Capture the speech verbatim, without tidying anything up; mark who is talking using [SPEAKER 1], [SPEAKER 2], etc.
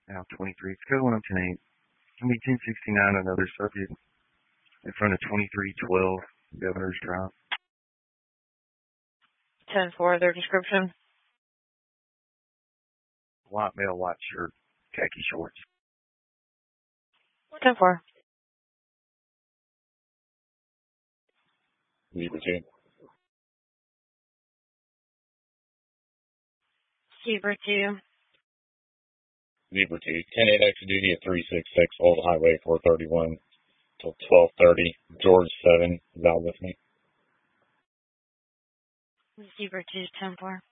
[SPEAKER 1] Now twenty-three, it's code one ten eight. Can be ten sixty-nine, another subject in front of twenty-three twelve Governor's Drive.
[SPEAKER 2] ten four, their description.
[SPEAKER 1] White male, white shirt, khaki shorts.
[SPEAKER 2] ten four.
[SPEAKER 3] Zebra two.
[SPEAKER 2] Zebra two.
[SPEAKER 3] Zebra two. ten eight extra duty at three six six Old Highway four thirty-one till twelve thirty. George seven is out with me.
[SPEAKER 2] Zebra two, ten four.